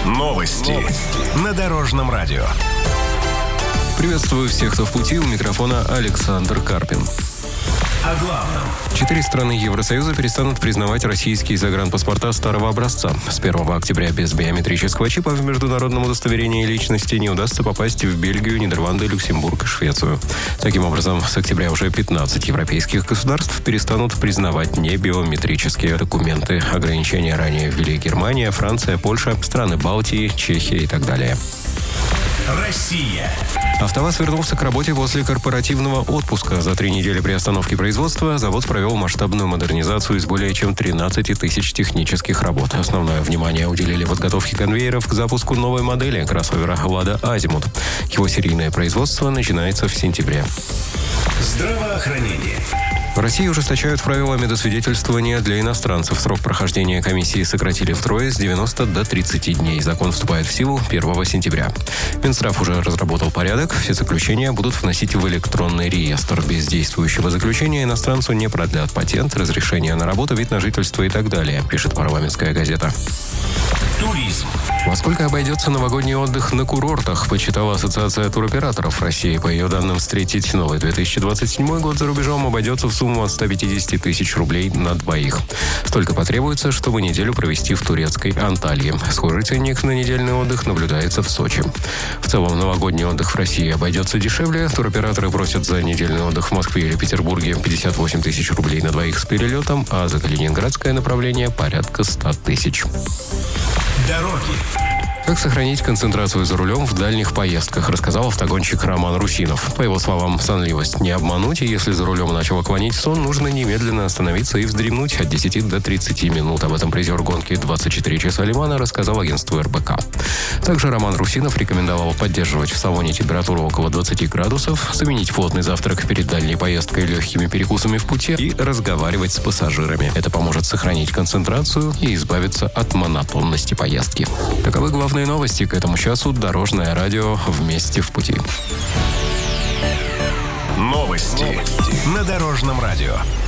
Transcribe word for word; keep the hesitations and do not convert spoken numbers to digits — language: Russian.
Новости на Дорожном радио. Приветствую всех, кто в пути. У микрофона Александр Карпин. О главном. Четыре страны Евросоюза перестанут признавать российские загранпаспорта старого образца. С первого октября без биометрического чипа в международном удостоверении личности не удастся попасть в Бельгию, Нидерланды, Люксембург и Швецию. Таким образом, с октября уже пятнадцать европейских государств перестанут признавать небиометрические документы. Ограничения ранее ввели Германия, Франция, Польша, страны Балтии, Чехия и так далее. Россия. АвтоВАЗ вернулся к работе после корпоративного отпуска. За три недели приостановки производства завод провел масштабную модернизацию из более чем тринадцати тысяч технических работ. Основное внимание уделили подготовке конвейеров к запуску новой модели кроссовера «Лада Азимут». Его серийное производство начинается в сентябре. Здравоохранение. В России ужесточают правила медосвидетельствования для иностранцев. Срок прохождения комиссии сократили втрое с девяноста до тридцати дней. Закон вступает в силу первого сентября. Минздрав уже разработал порядок. Все заключения будут вносить в электронный реестр. Без действующего заключения иностранцу не продлят патент, разрешение на работу, вид на жительство и так далее, пишет парламентская газета. Туризм. Во сколько обойдется новогодний отдых на курортах, почитала Ассоциация туроператоров России. По ее данным, встретить новый две тысячи двадцать седьмой год за рубежом обойдется в сумму от ста пятидесяти тысяч рублей на двоих. Столько потребуется, чтобы неделю провести в турецкой Анталии. Схожий ценник на недельный отдых наблюдается в Сочи. В целом, новогодний отдых в России обойдется дешевле. Туроператоры просят за недельный отдых в Москве или Петербурге пятьдесят восемь тысяч рублей на двоих с перелетом, а за калининградское направление порядка ста тысяч. Дороги. Как сохранить концентрацию за рулем в дальних поездках, рассказал автогонщик Роман Русинов. По его словам, сонливость не обмануть, и если за рулем начало клонить сон, нужно немедленно остановиться и вздремнуть от десяти до тридцати минут. Об этом призер гонки «двадцать четыре часа Лимана» рассказал агентству эр бэ ка. Также Роман Русинов рекомендовал поддерживать в салоне температуру около двадцати градусов, заменить плотный завтрак перед дальней поездкой легкими перекусами в пути и разговаривать с пассажирами. Это поможет сохранить концентрацию и избавиться от монотонности поездки. Таковы главные новости к этому часу. Дорожное радио «Вместе в пути». Новости на Дорожном радио.